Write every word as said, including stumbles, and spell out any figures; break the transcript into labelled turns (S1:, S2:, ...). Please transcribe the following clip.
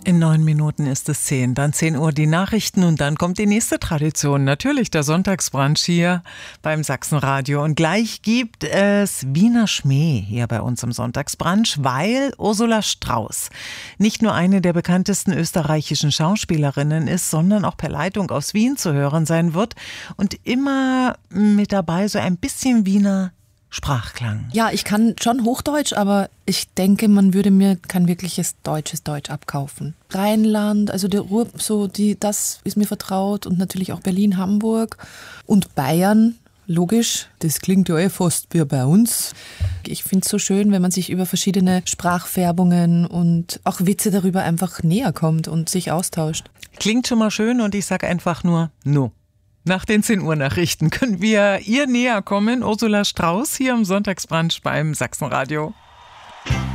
S1: In neun Minuten ist es zehn, dann zehn Uhr die Nachrichten und dann kommt die nächste Tradition, natürlich der Sonntagsbrunch hier beim Sachsenradio. Und gleich gibt es Wiener Schmäh hier bei uns im Sonntagsbrunch, weil Ursula Strauß nicht nur eine der bekanntesten österreichischen Schauspielerinnen ist, sondern auch per Leitung aus Wien zu hören sein wird und immer mit dabei so ein bisschen Wiener Sprachklang.
S2: Ja, ich kann schon Hochdeutsch, aber ich denke, man würde mir kein wirkliches deutsches Deutsch abkaufen. Rheinland, also der Ruhr, so die, das ist mir vertraut und natürlich auch Berlin, Hamburg und Bayern. Logisch, das klingt ja eh fast wie bei uns. Ich finde es so schön, wenn man sich über verschiedene Sprachfärbungen und auch Witze darüber einfach näher kommt und sich austauscht.
S1: Klingt schon mal schön und ich sage einfach nur no. Nach den zehn Uhr Nachrichten können wir ihr näher kommen. Ursula Strauß hier im Sonntagsbrunch beim Sachsenradio.